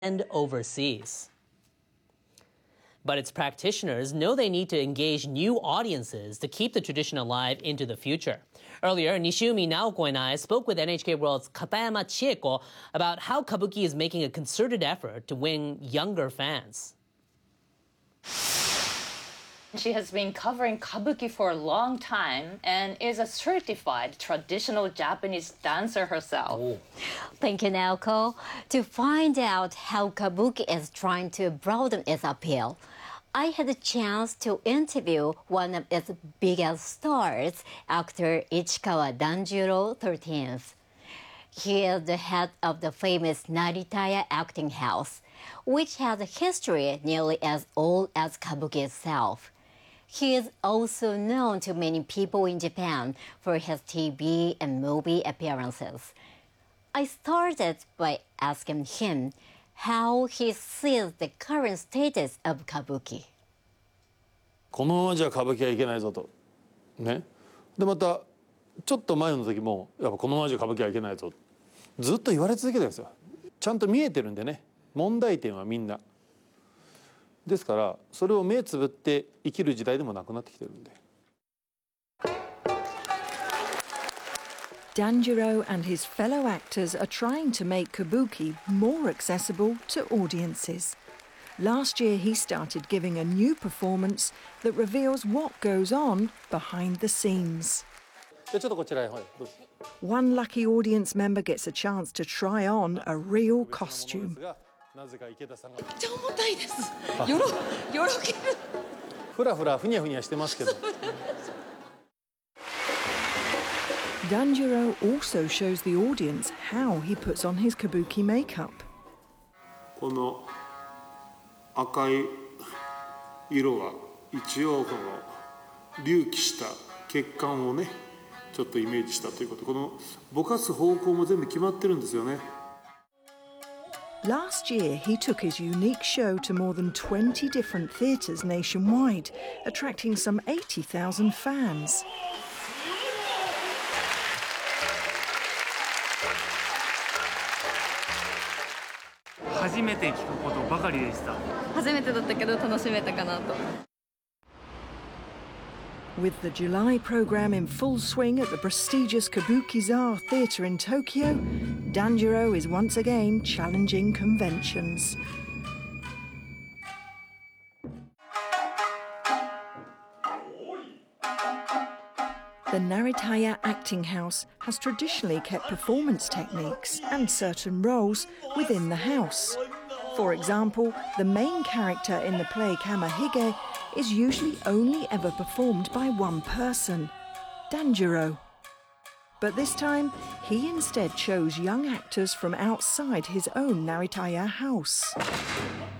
and overseas. But its practitioners know they need to engage new audiences to keep the tradition alive into the future. Earlier, Nishiumi Naoko and I spoke with NHK World's Katayama Chieko about how kabuki is making a concerted effort to win younger fans. She has been covering kabuki for a long time and is a certified traditional Japanese dancer herself. Oh. Thank you, Naoko. To find out how kabuki is trying to broaden its appeal, I had a chance to interview one of its biggest stars, actor Ichikawa Danjuro XIII. He is the head of the famous Naritaya Acting House, which has a history nearly as old as kabuki itself. He is also known to many people in Japan for his TV and movie appearances. I started by asking him how he sees the current status of kabuki. このままじゃ歌舞伎はいけないぞと。ね。でまたちょっと前の時もやっぱこのままじゃ歌舞伎はいけないぞ。ずっと言われ続けてるんですよ。ちゃんと見えてるんでね。問題点はみんな。ですからそれを目つぶって生きる時代でもなくなってきてるんで。 Danjuro and his fellow actors are trying to make kabuki more accessible to audiences. Last year he started giving a new performance that reveals what goes on behind the scenes. One lucky audience member gets a chance to try on a real costume. Danjuro also shows the audience how he puts on his kabuki makeup. この赤い色は一応この隆起した血管をねちょっとイメージしたということこのぼかす方向も全部決まってるんですよね。 Last year, he took his unique show to more than 20 different theatres nationwide, attracting some 80,000 fans. With the July programme in full swing at the prestigious Kabukizawa Theatre in Tokyo, Danjuro is once again challenging conventions. The Naritaya Acting House has traditionally kept performance techniques and certain roles within the house. For example, the main character in the play Kamahige is usually only ever performed by one person, Danjuro. But this time, he instead chose young actors from outside his own Naritaya house.